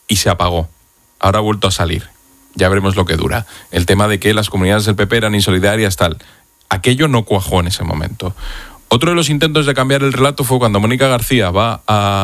y se apagó. Ahora ha vuelto a salir. Ya veremos lo que dura. El tema de que las comunidades del PP eran insolidarias, tal. Aquello no cuajó en ese momento. Otro de los intentos de cambiar el relato fue cuando Mónica García va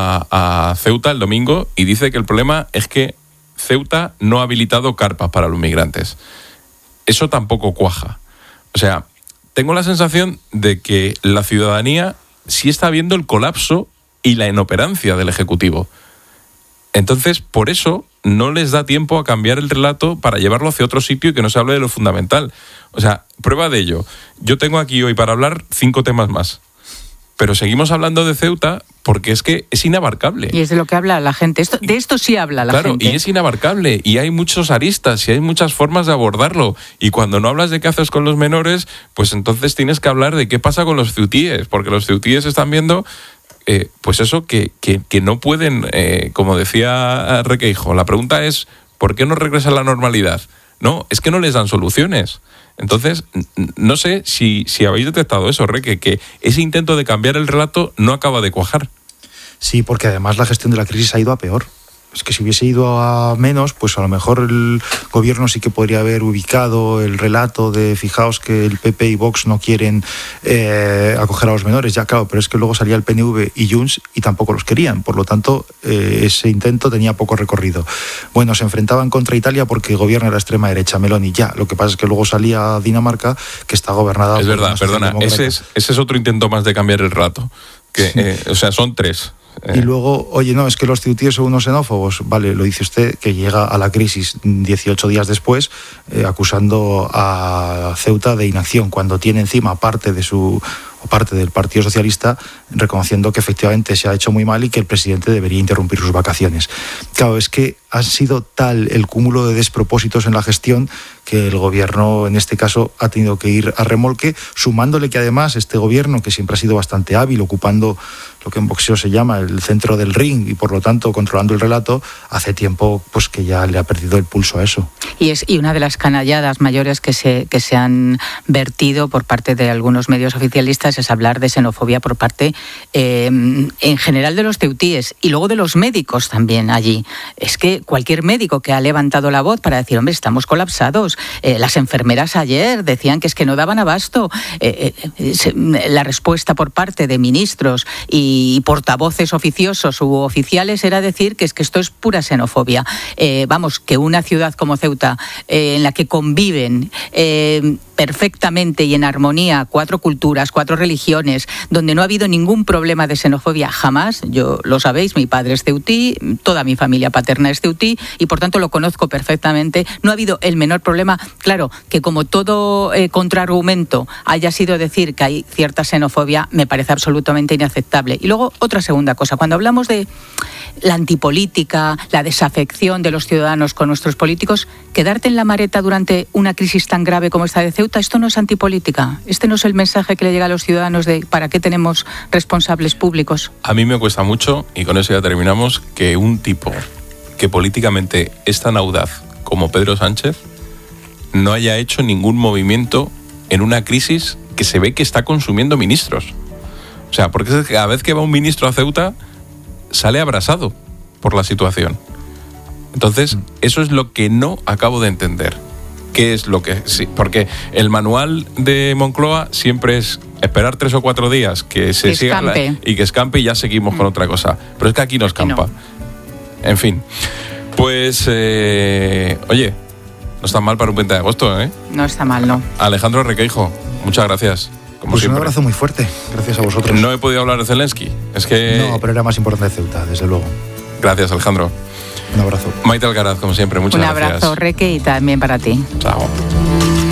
a Ceuta el domingo y dice que el problema es que Ceuta no ha habilitado carpas para los migrantes. Eso tampoco cuaja. O sea, tengo la sensación de que la ciudadanía sí está viendo el colapso y la inoperancia del Ejecutivo. Entonces, por eso no les da tiempo a cambiar el relato para llevarlo hacia otro sitio y que no se hable de lo fundamental. O sea, prueba de ello. Yo tengo aquí hoy para hablar 5 temas más. Pero seguimos hablando de Ceuta porque es que es inabarcable. Y es de lo que habla la gente. De esto sí habla la gente. Claro, y es inabarcable. Y hay muchos aristas y hay muchas formas de abordarlo. Y cuando no hablas de qué haces con los menores, pues entonces tienes que hablar de qué pasa con los ceutíes. Porque los ceutíes están viendo... pues eso, que no pueden, como decía Requeijo, la pregunta es, ¿por qué no regresa a la normalidad? No, es que no les dan soluciones. Entonces, no sé si habéis detectado eso, Reque, que ese intento de cambiar el relato no acaba de cuajar. Sí, porque además la gestión de la crisis ha ido a peor. Es que si hubiese ido a menos, pues a lo mejor el gobierno sí que podría haber ubicado el relato de fijaos que el PP y Vox no quieren acoger a los menores, ya claro, pero es que luego salía el PNV y Junts y tampoco los querían, por lo tanto ese intento tenía poco recorrido. Bueno, se enfrentaban contra Italia porque gobierna la extrema derecha, Meloni, ya, lo que pasa es que luego salía Dinamarca, que está gobernada... Es verdad, perdona, ese es otro intento más de cambiar el relato, que o sea, son 3. Y luego, oye, no, es que los ceutíes son unos xenófobos. Vale, lo dice usted, que llega a la crisis 18 días después, acusando a Ceuta de inacción, cuando tiene encima parte del Partido Socialista reconociendo que efectivamente se ha hecho muy mal y que el presidente debería interrumpir sus vacaciones. Claro, es que ha sido tal el cúmulo de despropósitos en la gestión que el gobierno, en este caso, ha tenido que ir a remolque, sumándole que además este gobierno, que siempre ha sido bastante hábil, ocupando lo que en boxeo se llama el centro del ring y por lo tanto controlando el relato, hace tiempo pues que ya le ha perdido el pulso a eso. Y una de las canalladas mayores que se han vertido por parte de algunos medios oficialistas es hablar de xenofobia por parte en general de los ceutíes y luego de los médicos también allí. Es que cualquier médico que ha levantado la voz para decir, hombre, estamos colapsados, las enfermeras ayer decían que es que no daban abasto, la respuesta por parte de ministros y portavoces oficiosos u oficiales era decir que es que esto es pura xenofobia. Vamos, que una ciudad como Ceuta, en la que conviven perfectamente y en armonía 4 culturas, 4 religiones, donde no ha habido ningún problema de xenofobia jamás, yo lo sabéis, mi padre es ceutí, toda mi familia paterna es ceutí y por tanto lo conozco perfectamente, no ha habido el menor problema. Claro, que como todo contraargumento haya sido decir que hay cierta xenofobia, me parece absolutamente inaceptable. Y luego otra segunda cosa, cuando hablamos de la antipolítica, la desafección de los ciudadanos con nuestros políticos, quedarte en la mareta durante una crisis tan grave como esta de Ceuta, esto no es antipolítica. Este no es el mensaje que le llega a los ciudadanos de ¿para qué tenemos responsables públicos? A mí me cuesta mucho, y con eso ya terminamos, que un tipo que políticamente es tan audaz como Pedro Sánchez no haya hecho ningún movimiento en una crisis que se ve que está consumiendo ministros. O sea, porque cada vez que va un ministro a Ceuta sale abrasado por la situación. Entonces, eso es lo que no acabo de entender. ¿Qué es lo que...? Sí, porque el manual de Moncloa siempre es esperar 3 o 4 días que se siga y que escampe y ya seguimos con otra cosa. Pero es que aquí no escampa. No. En fin. Pues, oye, no está mal para un 20 de agosto, ¿eh? No está mal, no. Alejandro Requeijo, muchas gracias. Como pues siempre. Un abrazo muy fuerte, gracias a vosotros. No he podido hablar de Zelensky, es que... No, pero era más importante de Ceuta, desde luego. Gracias, Alejandro. Un abrazo. Maite Alcaraz, como siempre, muchas gracias. Un abrazo, Reque, y también para ti. Chao.